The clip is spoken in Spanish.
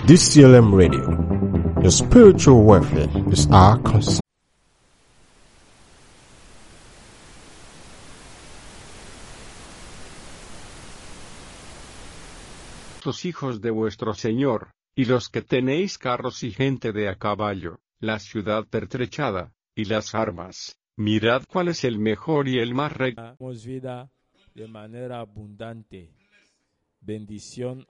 DCLM Radio. Your spiritual welfare is our concern. Los hijos de vuestro Señor, y los que tenéis carros y gente de a caballo, la ciudad pertrechada, y las armas, mirad cuál es el mejor y el más recto. Damos vida de manera abundante. Bendición